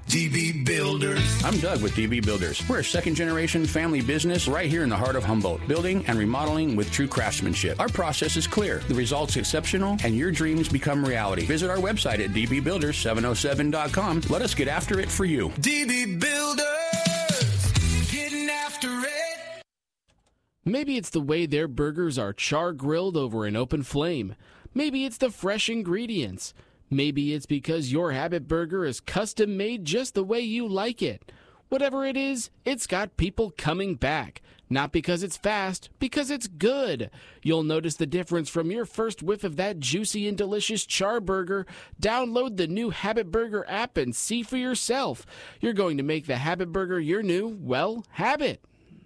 DB Builders. I'm Doug with DB Builders. We're a second-generation family business right here in the heart of Humboldt, building and remodeling with true craftsmanship. Our process is clear, the results exceptional, and your dreams become reality. Visit our website at dbbuilders707.com. Let us get after it for you. DB Builders, getting after it. Maybe it's the way their burgers are char-grilled over an open flame. Maybe it's the fresh ingredients. Maybe it's because your Habit Burger is custom made just the way you like it. Whatever it is, it's got people coming back. Not because it's fast, because it's good. You'll notice the difference from your first whiff of that juicy and delicious char burger. Download the new Habit Burger app and see for yourself. You're going to make the Habit Burger your new, well, habit.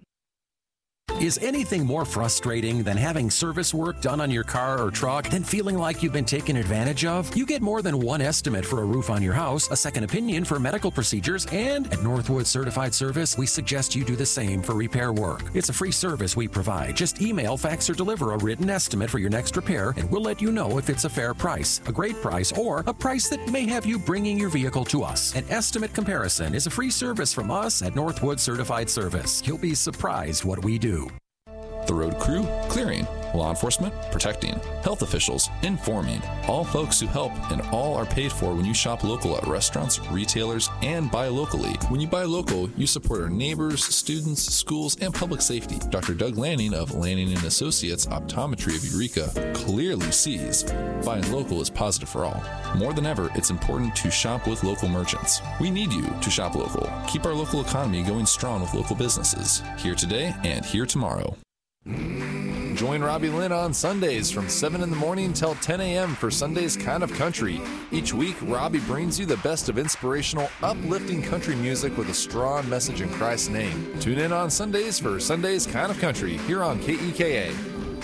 Is anything more frustrating than having service work done on your car or truck and feeling like you've been taken advantage of? You get more than one estimate for a roof on your house, a second opinion for medical procedures, and at Northwood Certified Service, we suggest you do the same for repair work. It's a free service we provide. Just email, fax, or deliver a written estimate for your next repair, and we'll let you know if it's a fair price, a great price, or a price that may have you bringing your vehicle to us. An estimate comparison is a free service from us at Northwood Certified Service. You'll be surprised what we do. The road crew, clearing. Law enforcement, protecting. Health officials, informing. All folks who help, and all are paid for when you shop local at restaurants, retailers, and buy locally. When you buy local, you support our neighbors, students, schools, and public safety. Dr. Doug Lanning of Lanning & Associates Optometry of Eureka clearly sees buying local is positive for all. More than ever, it's important to shop with local merchants. We need you to shop local. Keep our local economy going strong with local businesses. Here today and here tomorrow. Join Robbie Lynn on Sundays from 7 in the morning till 10 a.m. for Sunday's Kind of Country. Each week, Robbie brings you the best of inspirational, uplifting country music with a strong message in Christ's name. Tune in on Sundays for Sunday's Kind of Country here on KEKA.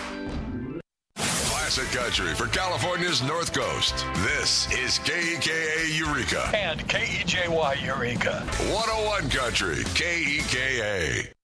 Classic country for California's North Coast. This is KEKA Eureka. And KEJY Eureka. 101 Country, KEKA.